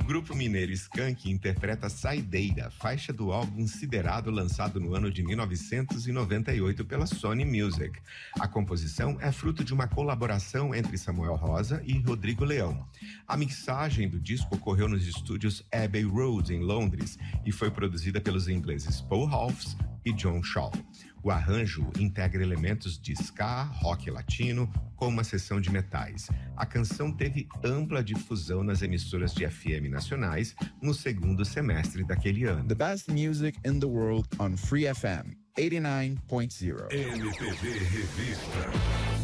grupo mineiro Skank interpreta Saideira, faixa do álbum Siderado, lançado no ano de 1998 pela Sony Music. A composição é fruto de uma colaboração entre Samuel Rosa e Rodrigo Leão. A mixagem do disco ocorreu nos estúdios Abbey Road, em Londres, e foi produzida pelos ingleses Paul Halfs e John Shaw. O arranjo integra elementos de ska, rock latino, com uma seção de metais. A canção teve ampla difusão nas emissoras de FM nacionais no segundo semestre daquele ano. The best music in the world on Free FM 89.0. MPB Revista.